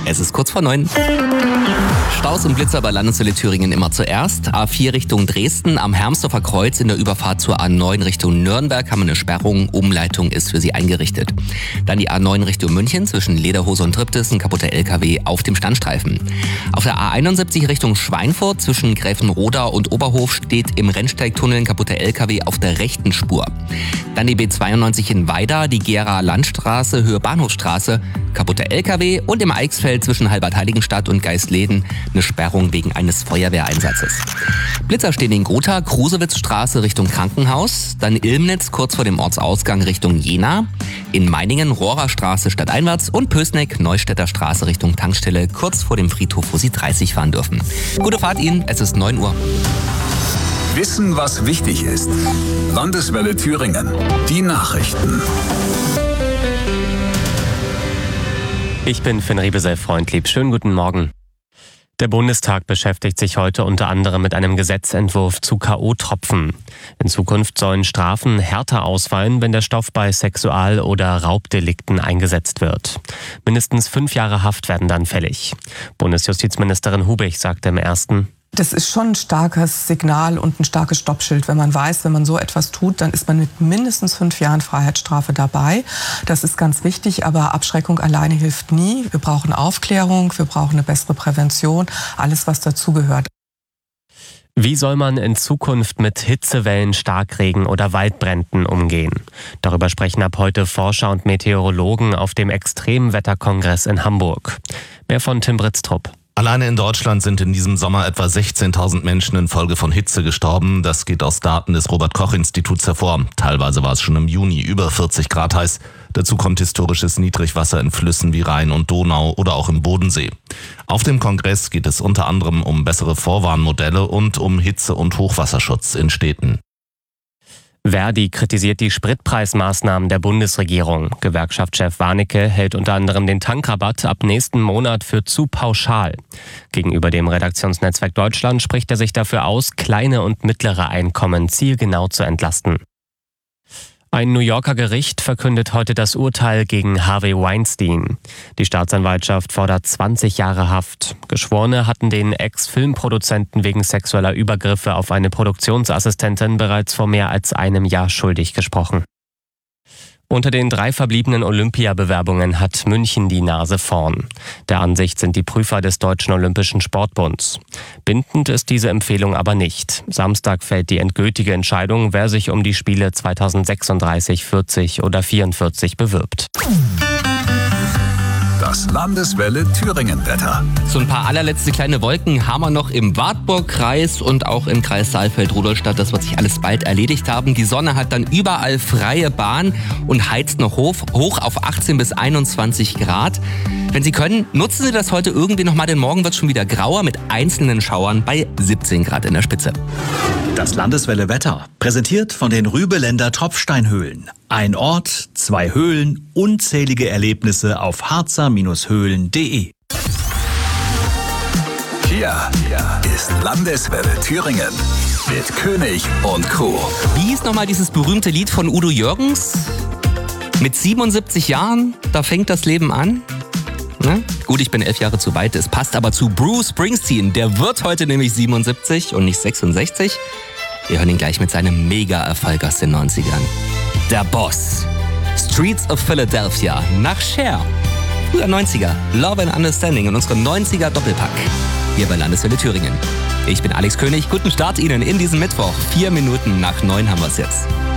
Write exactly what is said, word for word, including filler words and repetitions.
Es ist kurz vor neun. Staus und Blitzer bei Landeswelle Thüringen immer zuerst. A vier Richtung Dresden am Hermsdorfer Kreuz in der Überfahrt zur A neun Richtung Nürnberg haben wir eine Sperrung. Umleitung ist für Sie eingerichtet. Dann die A neun Richtung München zwischen Lederhose und Triptis, ein kaputter L K W auf dem Standstreifen. Auf der A einundsiebzig Richtung Schweinfurt zwischen Gräfenroda und Oberhof steht im Rennsteigtunnel ein kaputter L K W auf der rechten Spur. Dann die B zweiundneunzig in Weida, die Gera Landstraße, Höhe Bahnhofstraße, kaputter L K W und im Eichsfeld zwischen Halbert-Heiligenstadt und Geistleden eine Sperrung wegen eines Feuerwehreinsatzes. Blitzer stehen in Gotha, Krusewitzstraße Richtung Krankenhaus, dann Ilmnitz kurz vor dem Ortsausgang Richtung Jena, in Meiningen Rohrerstraße stadteinwärts und Pößneck Neustädter Straße Richtung Tankstelle kurz vor dem Friedhof, wo Sie dreißig fahren dürfen. Gute Fahrt Ihnen, es ist neun Uhr. Wissen, was wichtig ist. Landeswelle Thüringen. Die Nachrichten. Ich bin Finn Riebesell-Freundlieb. Schönen guten Morgen. Der Bundestag beschäftigt sich heute unter anderem mit einem Gesetzentwurf zu K O-Tropfen. In Zukunft sollen Strafen härter ausfallen, wenn der Stoff bei Sexual- oder Raubdelikten eingesetzt wird. Mindestens fünf Jahre Haft werden dann fällig. Bundesjustizministerin Hubig sagte im ersten: Das ist schon ein starkes Signal und ein starkes Stoppschild, wenn man weiß, wenn man so etwas tut, dann ist man mit mindestens fünf Jahren Freiheitsstrafe dabei. Das ist ganz wichtig, aber Abschreckung alleine hilft nie. Wir brauchen Aufklärung, wir brauchen eine bessere Prävention, alles was dazugehört. Wie soll man in Zukunft mit Hitzewellen, Starkregen oder Waldbränden umgehen? Darüber sprechen ab heute Forscher und Meteorologen auf dem Extremwetterkongress in Hamburg. Mehr von Tim Britztrup. Alleine in Deutschland sind in diesem Sommer etwa sechzehntausend Menschen infolge von Hitze gestorben. Das geht aus Daten des Robert-Koch-Instituts hervor. Teilweise war es schon im Juni über vierzig Grad heiß. Dazu kommt historisches Niedrigwasser in Flüssen wie Rhein und Donau oder auch im Bodensee. Auf dem Kongress geht es unter anderem um bessere Vorwarnmodelle und um Hitze- und Hochwasserschutz in Städten. Verdi kritisiert die Spritpreismaßnahmen der Bundesregierung. Gewerkschaftschef Warnecke hält unter anderem den Tankrabatt ab nächsten Monat für zu pauschal. Gegenüber dem Redaktionsnetzwerk Deutschland spricht er sich dafür aus, kleine und mittlere Einkommen zielgenau zu entlasten. Ein New Yorker Gericht verkündet heute das Urteil gegen Harvey Weinstein. Die Staatsanwaltschaft fordert zwanzig Jahre Haft. Geschworene hatten den Ex-Filmproduzenten wegen sexueller Übergriffe auf eine Produktionsassistentin bereits vor mehr als einem Jahr schuldig gesprochen. Unter den drei verbliebenen Olympiabewerbungen hat München die Nase vorn. Der Ansicht sind die Prüfer des Deutschen Olympischen Sportbunds. Bindend ist diese Empfehlung aber nicht. Samstag fällt die endgültige Entscheidung, wer sich um die Spiele zweitausendsechsunddreißig, vierzig oder vierundvierzig bewirbt. Das Landeswelle Thüringen-Wetter. So ein paar allerletzte kleine Wolken haben wir noch im Wartburg-Kreis und auch im Kreis Saalfeld-Rudolstadt. Das wird sich alles bald erledigt haben. Die Sonne hat dann überall freie Bahn und heizt noch hoch, hoch auf achtzehn bis einundzwanzig Grad. Wenn Sie können, nutzen Sie das heute irgendwie nochmal, denn morgen wird es schon wieder grauer mit einzelnen Schauern bei siebzehn Grad in der Spitze. Das Landeswelle Wetter, präsentiert von den Rübeländer Tropfsteinhöhlen. Ein Ort, zwei Höhlen, unzählige Erlebnisse auf harzer Bindestrich höhlen punkt de. Hier, hier ist Landeswelle Thüringen mit König und Co. Wie hieß nochmal dieses berühmte Lied von Udo Jürgens? Mit siebenundsiebzig Jahren, da fängt das Leben an. Ne? Gut, ich bin elf Jahre zu weit, es passt aber zu Bruce Springsteen. Der wird heute nämlich siebenundsiebzig und nicht sechsundsechzig. Wir hören ihn gleich mit seinem Mega-Erfolg aus den neunzigern. Der Boss. Streets of Philadelphia nach Cher. Früher neunziger. Love and Understanding in unserem neunziger Doppelpack. Hier bei Landeswelle Thüringen. Ich bin Alex König. Guten Start Ihnen in diesem Mittwoch. Vier Minuten nach neun haben wir es jetzt.